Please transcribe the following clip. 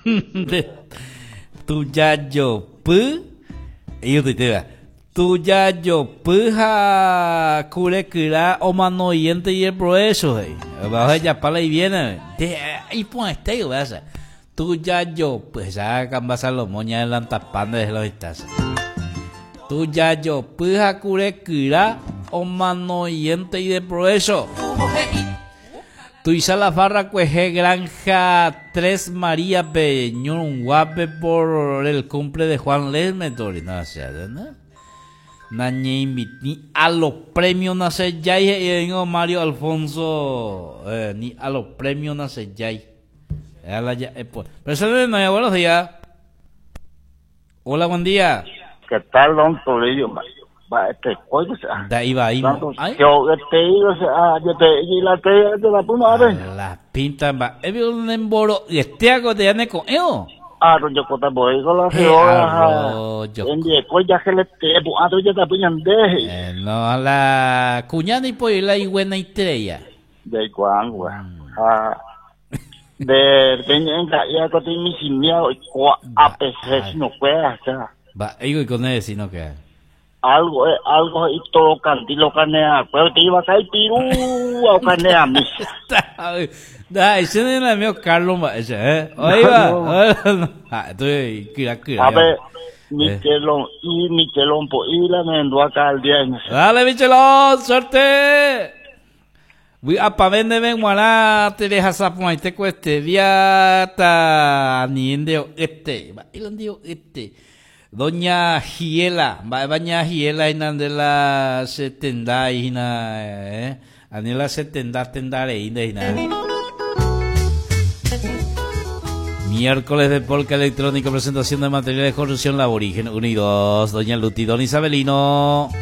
Tuyayo pu. Iyo tuiteba. Tuyayo puja curecura o manoyente y el proceso. Bajo ella para y viene. Y pues este vas. Tuyayo pues ya cambasa los moñas en la tapanda de los estás. Tuyayo puja curecura o manoyente y de proceso. Tuisa la farra cueje granja 3 María Peñón guape por el cumple de Juan Lesmetori. No sé, ¿no? Ni a los premios nace ya y Mario Alfonso ni a los premios nace ya. Pero no, buenos días. Hola, buen día. ¿Qué tal, don Torillo? Oye, de ahí va, ahí. Yo te la puna, la pinta va. Un emboro y hago de ane con ello. Yo cota voy con la feo. En después ya que le te ya te puñan de. No, la cuñada y pues la buena estrella. De cuán, güey. De venga, ya que te mi simia a pesar no puede hacer. Va, y con él si no que algo y todo cantilo canea, pero te iba a caer pirú o canea mis. Da, ese no es el mío Carlos, ese, oiga, estoy a ver, Michelón, pues, y la mendo acá al día. Dale, Michelón, suerte. Voy a pa vende ven guará, te dejas a poner, te cueste, diata, ni endeo este, va, el endeo este. Doña Giela, baña Giela ina de la 70 ina anila 70 tendare ina. Miércoles de Polka Electrónico, presentación de materiales de construcción Laborigen Unidos, doña Lutidón Isabelino.